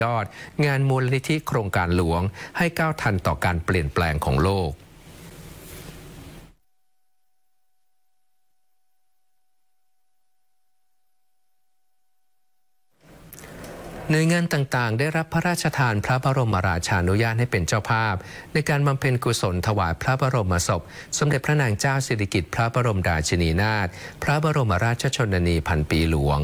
ยอดงานมูลนิธิโครงการหลวงให้ก้าวทันต่อการเปลี่ยนแปลงของโลกหน่วยงานต่างๆได้รับพระราชทานพระบรมราชานุญาตให้เป็นเจ้าภาพในการบำเพ็ญกุศลถวายพระบรมศพสมเด็จพระนางเจ้าสิริกิติ์พระบรมราชินีนาถพระบรมราชชนนีพันปีหลวง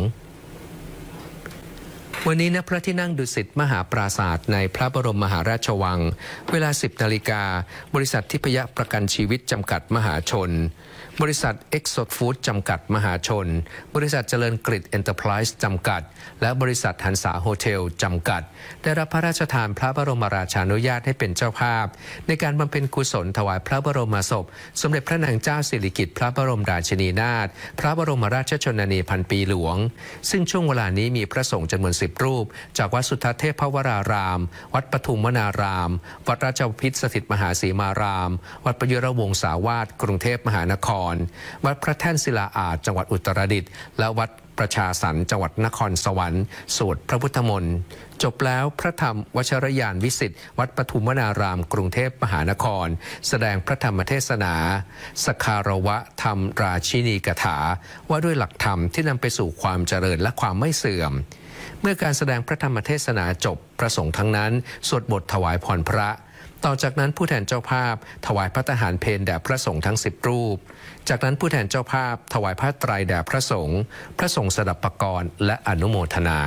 วันนี้ณพระที่นั่งดุสิตมหาปราสาทในพระบรมมหาราชวังเวลา 10 นาฬิกาบริษัททิพยประกันชีวิตจำกัดมหาชนบริษัทเอ็กโซฟู้ดจำกัดมหาชนบริษัทเจริญกฤษเอ็นเตอร์ไพรส์จำกัดและบริษัทหันษาโฮเทลจำกัดได้รับพระราชทานพระบรมราชานุญาตให้เป็นเจ้าภาพในการบำเพ็ญกุศลถวายพระบรมศพสมเด็จพระนางเจ้าสิริกิติ์พระบรมราชินีนาถพระบรมราชชนนีพันปีหลวงซึ่งช่วงเวลานี้มีพระสงฆ์จำนวน10 รูปจากวัดสุทธเทพวรารามวัดปทุมวนารามวัดราชบพิตรสถิตมหาสีมารามวัดประยุรวงศาวาสกรุงเทพมหานครวัดพระแท่นศิลาอาสจังหวัดอุตรดิตถ์และวัดประชาสรรค์จังหวัดนครสวรรค์สวดพระพุทธมนต์จบแล้วพระธรรมวชรยานวิสิทธิ์วัดปทุมวนารามกรุงเทพมหานครแสดงพระธรรมเทศนาสคารวะธรรมราชินีกถาว่าด้วยหลักธรรมที่นำไปสู่ความเจริญและความไม่เสื่อมเมื่อการแสดงพระธรรมเทศนาจบพระสงฆ์ทั้งนั้นสวดบทถวายพรพระต่อจากนั้นผู้แทนเจ้าภาพถวายพระทหารเพลแด่พระสงฆ์ทั้ง10 รูปจากนั้นผู้แทนเจ้าภาพถวายผ้าไตรแด่พระสงฆ์สดับปกรณ์และอนุโมทนา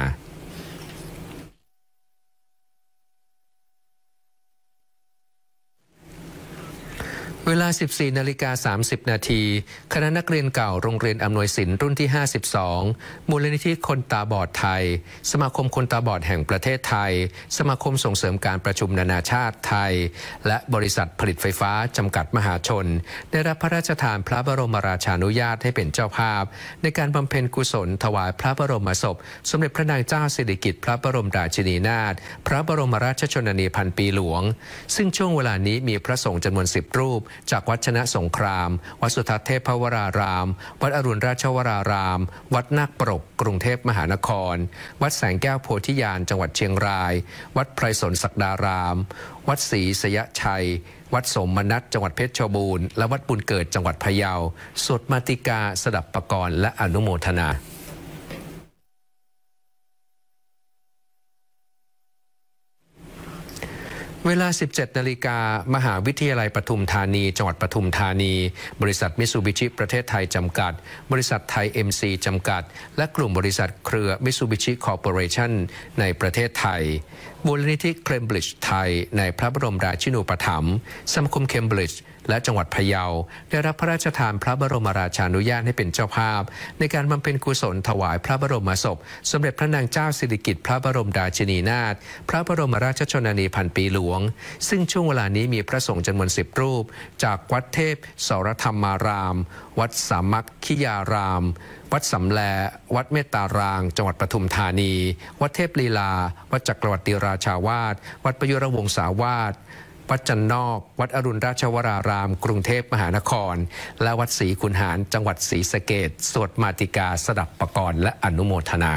เวลา 14:30 นาทีคณะนักเรียนเก่าโรงเรียนอำนวยสินรุ่นที่ 52 มูลนิธิคนตาบอดไทยสมาคมคนตาบอดแห่งประเทศไทยสมาคมส่งเสริมการประชุมนานาชาติไทยและบริษัทผลิตไฟฟ้าจำกัดมหาชนได้รับพระราชทานพระบรมราชานุญาตให้เป็นเจ้าภาพในการบำเพ็ญกุศลถวายพระบรมศพสมเด็จพระนางเจ้าสิริกิติ์พระบรมราชินีนาถพระบรมราชชนนีพันปีหลวงซึ่งช่วงเวลานี้มีพระสงฆ์จำนวน10 รูปจากวัดชนะสงครามวัดสุทัศน์เทพวรารามวัดอรุณราชวรารามวัดนาคปรกกรุงเทพมหานครวัดแสงแก้วโพธิญาณจังหวัดเชียงรายวัดไพรสนศักดารามวัดศรีสยชัยวัดสมนัสจังหวัดเพชรบูรณ์และวัดบุญเกิดจังหวัดพะเยาสวดมาติกาสดับปกรณ์และอนุโมทนาเวลา 17 นาฬิกามหาวิทยาลัยปทุมธานีจังหวัดปทุมธานีบริษัทมิตซูบิชิประเทศไทยจำกัดบริษัทไทย MC จำกัดและกลุ่มบริษัทเครือมิตซูบิชิคอร์ปอเรชั่นในประเทศไทยมูลนิธิเคมบริดจ์ไทยในพระบรมราชินูปถัมภ์สมาคมเคมบริดจ์และจังหวัดพะเยาได้รับพระราชทานพระบรมราชานุญาตให้เป็นเจ้าภาพในการบำเพ็ญกุศลถวายพระบรมศพสมเด็จพระนางเจ้าสิริกิติ์พระบรมราชินีนาถพระบรมราชชนนีพันปีหลวงซึ่งช่วงเวลานี้มีพระสงฆ์จำนวน10 รูปจากวัดเทพสรธรรมารามวัดสามัคคิยารามวัดสำแลวัดเมตตารางจังหวัดปทุมธานีวัดเทพลีลาวัดจักรวรรดิราชาวาสวัดประยุรวงศาวาสวัดจันนอกวัดอรุณราชวรารามกรุงเทพมหานครและวัดศรีขุนหารจังหวัดศรีสะเกษสวดมาติกาสดับปกรณ์และอนุโมทนา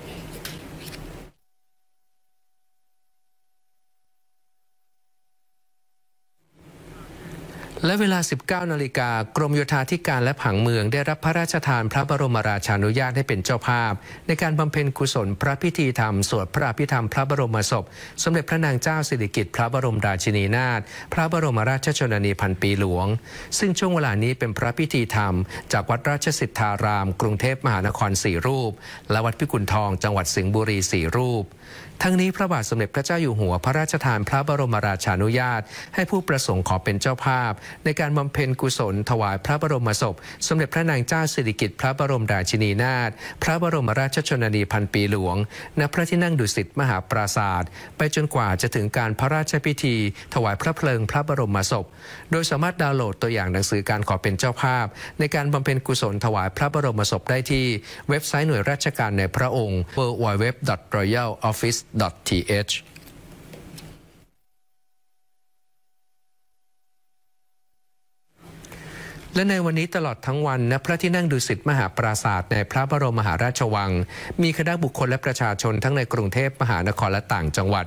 และเวลา 19 นาฬิกากรมโยธาธิการและผังเมืองได้รับพระราชทานพระบรมราชานุญาตให้เป็นเจ้าภาพในการบำเพ็ญกุศลพระพิธีธรรมสวดพระอภิธรรมพระบรมศพสมเด็จพระนางเจ้าสิริกิติ์พระบรมราชินีนาถพระบรมราชชนนีพันปีหลวงซึ่งช่วงเวลานี้เป็นพระพิธีธรรมจากวัดราชสิทธารามกรุงเทพมหานคร4 รูปและวัดพิกุลทองจังหวัดสิงห์บุรี4 รูปทั้งนี้พระบาทสมเด็จพระเจ้าอยู่หัวพระราชทานพระบรมราชานุญาตให้ผู้ประสงค์ขอเป็นเจ้าภาพในการบำเพ็ญกุศลถวายพระบรมศพสมเด็จพระนางเจ้าสิริกิติ์พระบรมราชินีนาถพระบรมราชชนนีพันปีหลวงณพระที่นั่งดุสิตมหาปราสาทไปจนกว่าจะถึงการพระราชพิธีถวายพระเพลิงพระบรมศพโดยสามารถดาวน์โหลดตัวอย่างหนังสือการขอเป็นเจ้าภาพในการบำเพ็ญกุศลถวายพระบรมศพได้ที่เว็บไซต์หน่วยราชการในพระองค์ www.royaloffice.th และในวันนี้ตลอดทั้งวันณพระที่นั่งดุสิตมหาปราสาทในพระบรมมหาราชวังมีคณะบุคคลและประชาชนทั้งในกรุงเทพมหานครและต่างจังหวัด